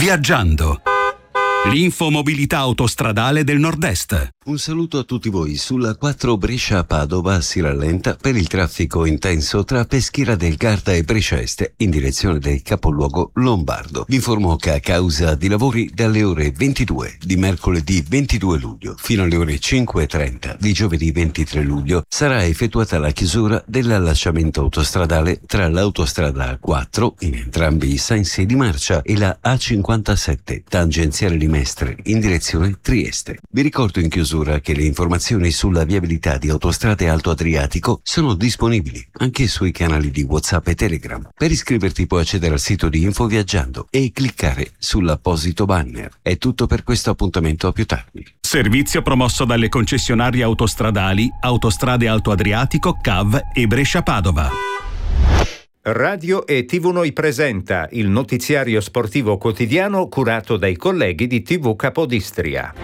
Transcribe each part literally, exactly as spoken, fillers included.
Viaggiando. L'infomobilità autostradale del Nord-Est. Un saluto a tutti voi. Sulla quattro Brescia-Padova si rallenta per il traffico intenso tra Peschiera del Garda e Brescia Est in direzione del capoluogo lombardo. Vi informo che a causa di lavori dalle ore ventidue di mercoledì ventidue luglio fino alle ore cinque e trenta di giovedì ventitré luglio sarà effettuata la chiusura dell'allacciamento autostradale tra l'autostrada A quattro in entrambi i sensi di marcia e la A cinquantasette tangenziale di Mestre in direzione Trieste. Vi ricordo in chiusura che le informazioni sulla viabilità di Autostrade Alto Adriatico sono disponibili anche sui canali di WhatsApp e Telegram. Per iscriverti puoi accedere al sito di Info Viaggiando e cliccare sull'apposito banner. È tutto per questo appuntamento, a più tardi. Servizio promosso dalle concessionarie autostradali Autostrade Alto Adriatico, C A V e Brescia-Padova. Radio e tivù Noi presenta il notiziario sportivo quotidiano curato dai colleghi di tivù Capodistria.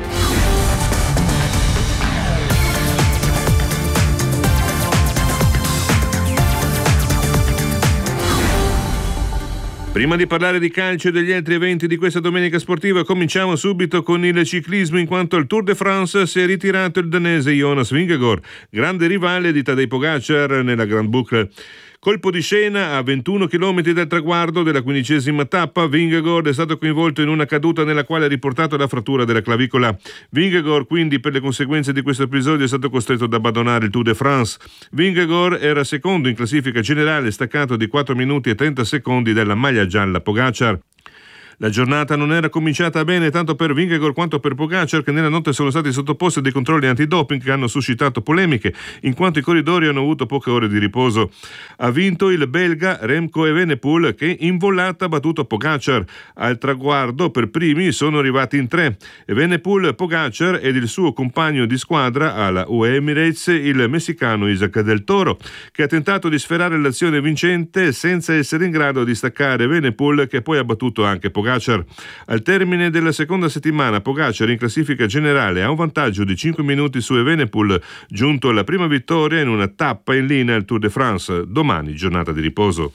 Prima di parlare di calcio e degli altri eventi di questa domenica sportiva, cominciamo subito con il ciclismo, in quanto al Tour de France si è ritirato il danese Jonas Vingegaard, grande rivale di Tadej Pogacar nella Grand Boucle. Colpo di scena a ventuno chilometri dal traguardo della quindicesima tappa. Vingegaard è stato coinvolto in una caduta nella quale ha riportato la frattura della clavicola. Vingegaard quindi, per le conseguenze di questo episodio, è stato costretto ad abbandonare il Tour de France. Vingegaard era secondo in classifica generale, staccato di quattro minuti e trenta secondi dalla maglia gialla Pogacar. La giornata non era cominciata bene tanto per Vingegaard quanto per Pogacar, che nella notte sono stati sottoposti a dei controlli antidoping che hanno suscitato polemiche, in quanto i corridori hanno avuto poche ore di riposo. Ha vinto il belga Remco Evenepoel, che in volata ha battuto Pogacar. Al traguardo per primi sono arrivati in tre: Evenepoel, Pogacar ed il suo compagno di squadra alla U A E Emirates, il messicano Isaac Del Toro, che ha tentato di sferrare l'azione vincente senza essere in grado di staccare Evenepoel, che poi ha battuto anche Pogacar. Al termine della seconda settimana, Pogacar in classifica generale ha un vantaggio di cinque minuti su Evenepoel, giunto alla prima vittoria in una tappa in linea al Tour de France. Domani giornata di riposo.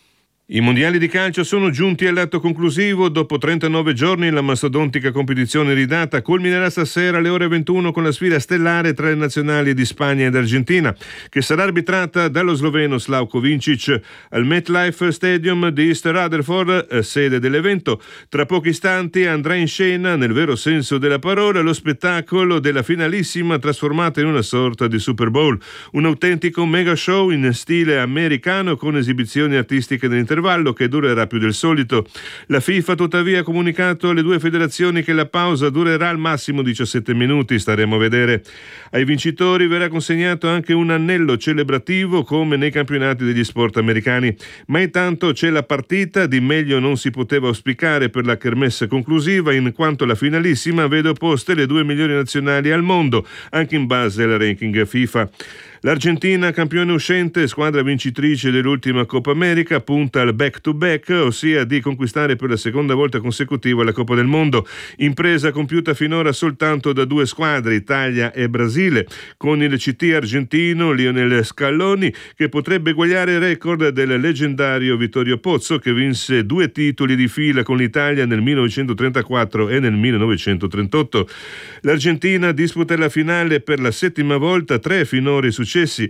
I mondiali di calcio sono giunti all'atto conclusivo. Dopo trentanove giorni la mastodontica competizione ridata culminerà stasera alle ore ventuno con la sfida stellare tra le nazionali di Spagna ed Argentina, che sarà arbitrata dallo sloveno Slavko Vincic al MetLife Stadium di East Rutherford, sede dell'evento. Tra pochi istanti andrà in scena, nel vero senso della parola, lo spettacolo della finalissima trasformata in una sorta di Super Bowl, un autentico mega show in stile americano con esibizioni artistiche dell'interno che durerà più del solito. La FIFA tuttavia ha comunicato alle due federazioni che la pausa durerà al massimo diciassette minuti, staremo a vedere. Ai vincitori verrà consegnato anche un anello celebrativo come nei campionati degli sport americani, ma intanto c'è la partita. Di meglio non si poteva auspicare per la kermesse conclusiva, in quanto la finalissima vede opposte le due migliori nazionali al mondo, anche in base al ranking FIFA. L'Argentina, campione uscente, squadra vincitrice dell'ultima Coppa America, punta al back-to-back, ossia di conquistare per la seconda volta consecutiva la Coppa del Mondo, impresa compiuta finora soltanto da due squadre, Italia e Brasile, con il C T argentino Lionel Scaloni, che potrebbe eguagliare il record del leggendario Vittorio Pozzo, che vinse due titoli di fila con l'Italia nel millenovecentotrentaquattro e nel millenovecentotrentotto. L'Argentina disputa la finale per la settima volta, tre finori successi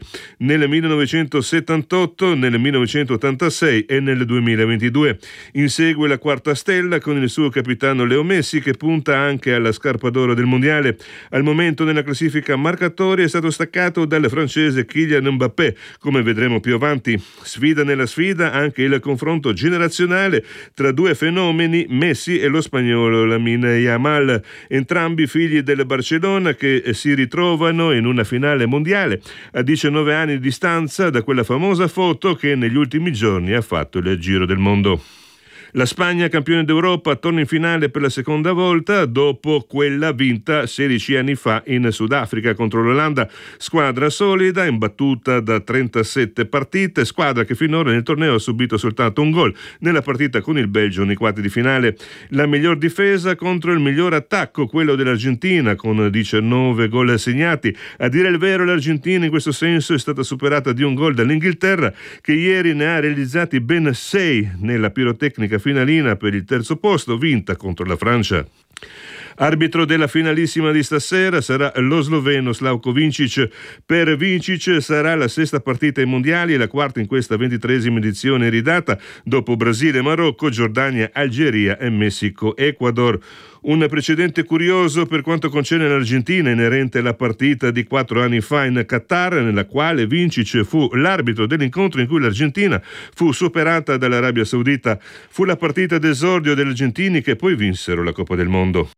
nel millenovecentosettantotto, nel millenovecentottantasei e nel duemilaventidue. Insegue la quarta stella con il suo capitano Leo Messi, che punta anche alla scarpa d'oro del mondiale. Al momento nella classifica marcatoria è stato staccato dal francese Kylian Mbappé, come vedremo più avanti. Sfida nella sfida anche il confronto generazionale tra due fenomeni, Messi e lo spagnolo Lamine Yamal, entrambi figli del Barcellona, che si ritrovano in una finale mondiale a diciannove anni di distanza da quella famosa foto che negli ultimi giorni ha fatto il giro del mondo. La Spagna, campione d'Europa, torna in finale per la seconda volta dopo quella vinta sedici anni fa in Sudafrica contro l'Olanda. Squadra solida, imbattuta da trentasette partite, squadra che finora nel torneo ha subito soltanto un gol nella partita con il Belgio nei quarti di finale. La miglior difesa contro il miglior attacco, quello dell'Argentina, con diciannove gol segnati. A dire il vero, l'Argentina in questo senso è stata superata di un gol dall'Inghilterra, che ieri ne ha realizzati ben sei nella pirotecnica finalina per il terzo posto, vinta contro la Francia. Arbitro della finalissima di stasera sarà lo sloveno Slavko Vincic. Per Vincic sarà la sesta partita ai mondiali e la quarta in questa ventitreesima edizione ridata, dopo Brasile, Marocco, Giordania, Algeria e Messico, Ecuador. Un precedente curioso per quanto concerne l'Argentina, inerente alla partita di quattro anni fa in Qatar, nella quale Vincic fu l'arbitro dell'incontro in cui l'Argentina fu superata dall'Arabia Saudita. Fu la partita d'esordio degli argentini che poi vinsero la Coppa del Mondo.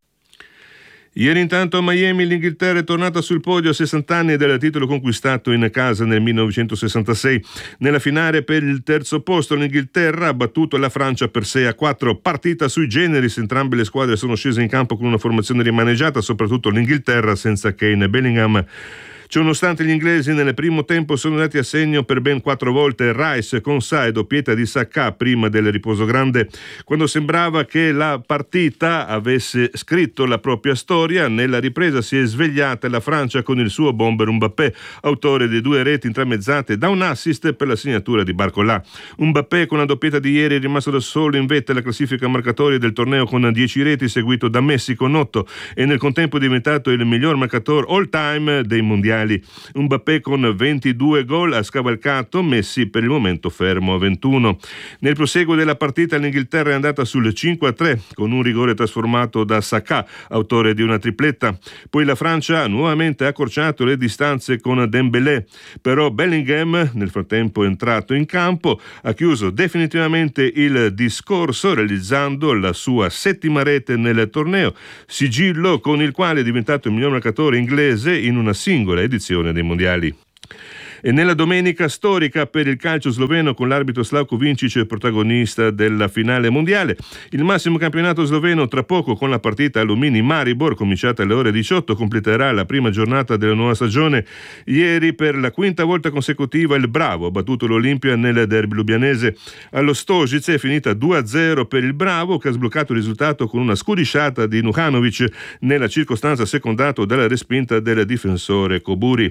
Ieri intanto a Miami l'Inghilterra è tornata sul podio a sessanta anni del titolo conquistato in casa nel millenovecentosessantasei. Nella finale per il terzo posto l'Inghilterra ha battuto la Francia per sei a quattro, partita sui generis, entrambe le squadre sono scese in campo con una formazione rimaneggiata, soprattutto l'Inghilterra senza Kane Bellingham. Ciononostante gli inglesi nel primo tempo sono andati a segno per ben quattro volte, Rice con Sa e doppietta di Saka prima del riposo grande. Quando sembrava che la partita avesse scritto la propria storia, nella ripresa si è svegliata la Francia con il suo bomber Mbappé, autore di due reti intramezzate da un assist per la segnatura di Barcola. Mbappé con la doppietta di ieri è rimasto da solo in vetta alla classifica marcatori del torneo con dieci reti, seguito da Messi con otto, e nel contempo è diventato il miglior marcatore all time dei mondiali. Mbappé con ventidue gol ha scavalcato Messi, per il momento fermo a ventuno. Nel proseguo della partita l'Inghilterra è andata sul cinque a tre con un rigore trasformato da Saka, autore di una tripletta. Poi la Francia ha nuovamente accorciato le distanze con Dembélé, però Bellingham, nel frattempo entrato in campo, ha chiuso definitivamente il discorso realizzando la sua settima rete nel torneo, sigillo con il quale è diventato il miglior marcatore inglese in una singola edizione dei mondiali. E nella domenica storica per il calcio sloveno, con l'arbitro Slavko Vincic protagonista della finale mondiale, il massimo campionato sloveno tra poco con la partita Alumini-Maribor cominciata alle ore diciotto completerà la prima giornata della nuova stagione. Ieri per la quinta volta consecutiva il Bravo ha battuto l'Olimpia nel derby lubianese. Allo Stožice è finita due a zero per il Bravo, che ha sbloccato il risultato con una scudisciata di Nuhanovic nella circostanza secondato dalla respinta del difensore Koburi.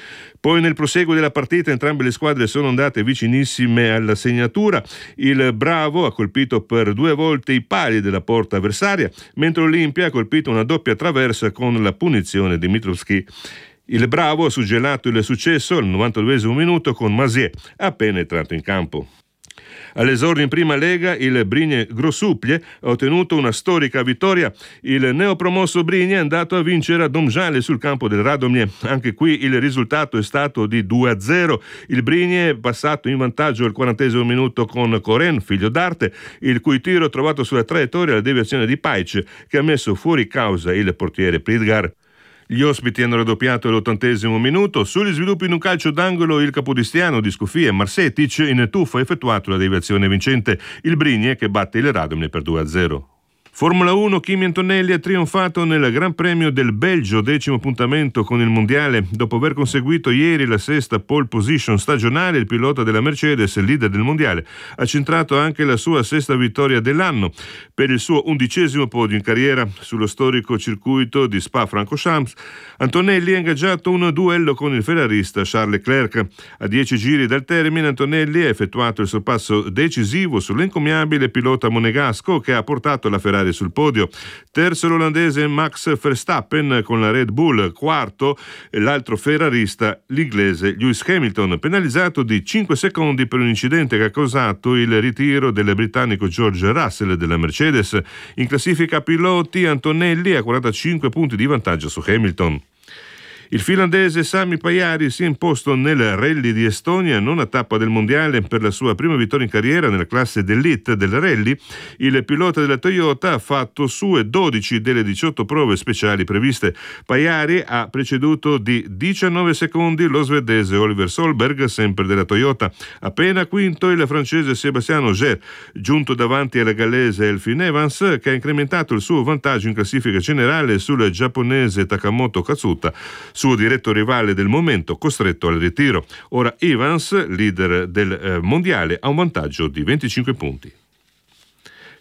Poi nel proseguo della partita entrambe le squadre sono andate vicinissime alla segnatura. Il Bravo ha colpito per due volte i pali della porta avversaria, mentre l'Olimpia ha colpito una doppia traversa con la punizione di Mitrovski. Il Bravo ha suggellato il successo al novantaduesimo minuto con Masier appena entrato in campo. All'esordio in prima lega il Brignie Grosuplje ha ottenuto una storica vittoria. Il neopromosso Brignie è andato a vincere a Domžale sul campo del Radomje. Anche qui il risultato è stato di due a zero. Il Brignie è passato in vantaggio al quarantesimo minuto con Koren, figlio d'arte, il cui tiro ha trovato sulla traiettoria la deviazione di Pajc, che ha messo fuori causa il portiere Pridgar. Gli ospiti hanno raddoppiato all'ottantesimo minuto. Sugli sviluppi in un calcio d'angolo il capodistriano di Scufia Marsetic in tuffa ha effettuato la deviazione vincente. Il Brignie che batte il Radomje per due a zero. Formula uno, Kimi Antonelli ha trionfato nel Gran Premio del Belgio, decimo appuntamento con il mondiale. Dopo aver conseguito ieri la sesta pole position stagionale, il pilota della Mercedes, leader del mondiale, ha centrato anche la sua sesta vittoria dell'anno per il suo undicesimo podio in carriera sullo storico circuito di Spa-Francorchamps. Antonelli ha ingaggiato un duello con il ferrarista Charles Leclerc. A dieci giri dal termine Antonelli ha effettuato il sorpasso decisivo sull'encomiabile pilota monegasco che ha portato la Ferrari sul podio. Terzo l'olandese Max Verstappen con la Red Bull. Quarto l'altro ferrarista, l'inglese Lewis Hamilton, penalizzato di cinque secondi per un incidente che ha causato il ritiro del britannico George Russell della Mercedes. In classifica piloti Antonelli ha quarantacinque punti di vantaggio su Hamilton. Il finlandese Sami Pajari si è imposto nel rally di Estonia, nona tappa del mondiale, per la sua prima vittoria in carriera nella classe d'élite del rally. Il pilota della Toyota ha fatto sue dodici delle diciotto prove speciali previste. Pajari ha preceduto di diciannove secondi lo svedese Oliver Solberg, sempre della Toyota. Appena quinto il francese Sébastien Ogier, giunto davanti alla gallese Elfyn Evans, che ha incrementato il suo vantaggio in classifica generale sul giapponese Takamoto Katsuta, suo diretto rivale del momento, costretto al ritiro. Ora Evans, leader del eh, mondiale, ha un vantaggio di venticinque punti.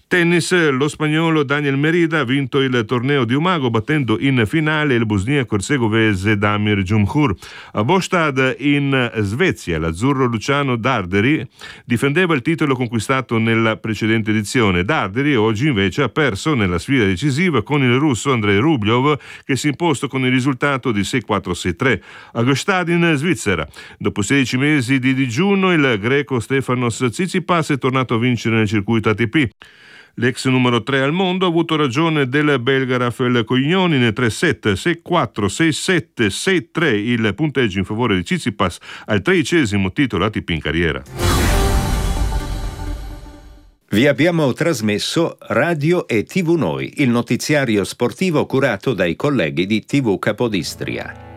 Tennis, lo spagnolo Daniel Merida ha vinto il torneo di Umago battendo in finale il bosniaco erzegovese Damir Džumhur. A Båstad in Svezia l'azzurro Luciano Darderi difendeva il titolo conquistato nella precedente edizione. Darderi oggi invece ha perso nella sfida decisiva con il russo Andrei Rublev, che si è imposto con il risultato di sei quattro sei tre. A Gstaad in Svizzera, dopo sedici mesi di digiuno, il greco Stefanos Tsitsipas è tornato a vincere nel circuito A T P. L'ex numero tre al mondo ha avuto ragione del belga Rafael Cognoni tre sette, sei quattro, sei sette, sei tre, il punteggio in favore di Tsitsipas al tredicesimo titolo A T P in carriera. Vi abbiamo trasmesso Radio e tivù Noi, il notiziario sportivo curato dai colleghi di tivù Capodistria.